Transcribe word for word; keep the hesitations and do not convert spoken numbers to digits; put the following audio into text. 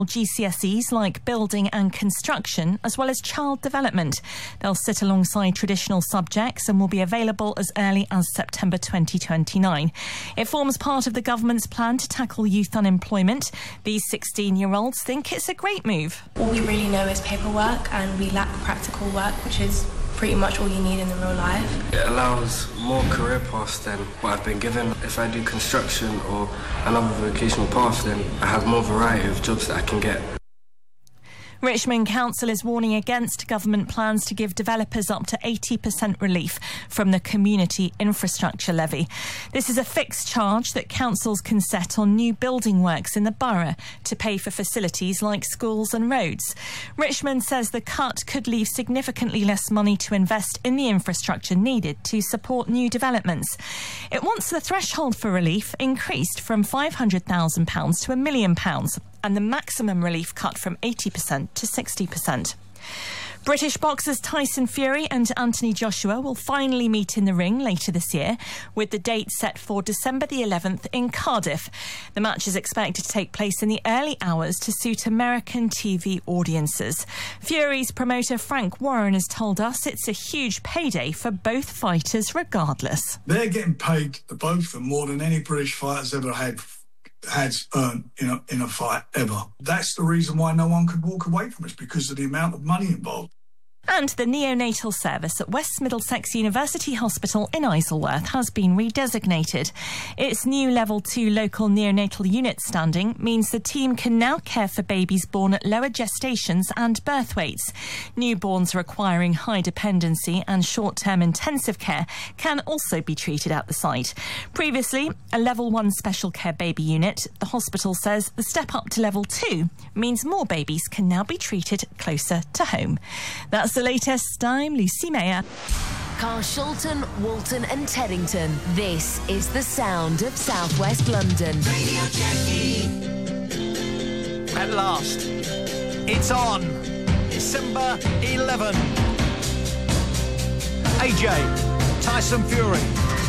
G C S Es like building and construction, as well as child development. They'll sit alongside traditional subjects and will be available as early as September twenty twenty-nine. It forms part of the government's plan to tackle youth unemployment. These sixteen-year-olds think it's a great move. All we really know is paperwork, and we lack practical work, which is pretty much all you need in the real life. It allows more career paths than what I've been given. If I do construction or another vocational path, then I have more variety of jobs that I can get. Richmond Council is warning against government plans to give developers up to eighty percent relief from the Community Infrastructure Levy. This is a fixed charge that councils can set on new building works in the borough to pay for facilities like schools and roads. Richmond says the cut could leave significantly less money to invest in the infrastructure needed to support new developments. It wants the threshold for relief increased from five hundred thousand pounds to a million pounds, and the maximum relief cut from eighty percent to sixty percent. British boxers Tyson Fury and Anthony Joshua will finally meet in the ring later this year, with the date set for December the eleventh in Cardiff. The match is expected to take place in the early hours to suit American T V audiences. Fury's promoter Frank Warren has told us it's a huge payday for both fighters regardless. They're getting paid, both of them, more than any British fighters ever had. has earned in a, in a fight ever. That's the reason why no one could walk away from us, because of the amount of money involved. And the neonatal service at West Middlesex University Hospital in Isleworth has been redesignated. Its new Level two local neonatal unit standing means the team can now care for babies born at lower gestations and birth weights. Newborns requiring high dependency and short-term intensive care can also be treated at the site. Previously, a Level one special care baby unit, the hospital says the step up to Level two means more babies can now be treated closer to home. That's the latest. I'm Lucy Mayer. Carshalton, Walton and Teddington. This is the sound of South West London. Radio Jackie. At last, it's on. December eleventh. A J, Tyson Fury.